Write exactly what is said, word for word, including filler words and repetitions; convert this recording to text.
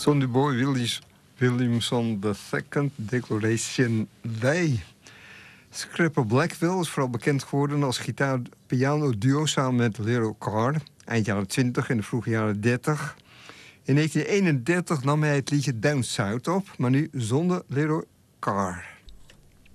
Sonny Boy Willis Williamson the second, Declaration Day. Scrapper Blackwell is vooral bekend geworden als gitaar-piano-duo samen met Little Carr. Eind jaren twintig en de vroege jaren dertig. In negentien eenendertig nam hij het liedje Down South op, maar nu zonder Little Carr.